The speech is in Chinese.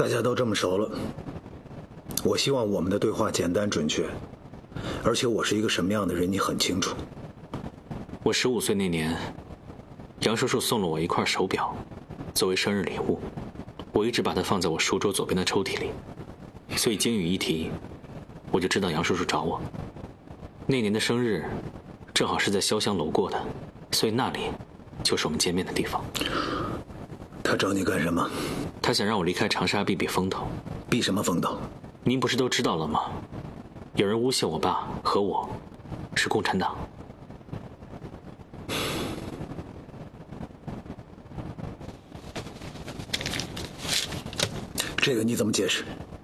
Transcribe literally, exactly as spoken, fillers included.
大家都这么熟了，我希望我们的对话简单准确，而且我是一个什么样的人，你很清楚。 我十五岁那年，杨叔叔送了我一块手表，作为生日礼物，我一直把它放在我书桌左边的抽屉里，所以经雨一提，我就知道杨叔叔找我。那年的生日，正好是在潇湘楼过的，所以那里就是我们见面的地方。 他找你干什么？ 他想让我离开长沙避避风头。 避什么风头？ 您不是都知道了吗？有人诬陷我爸和我是共产党。 这个你怎么解释？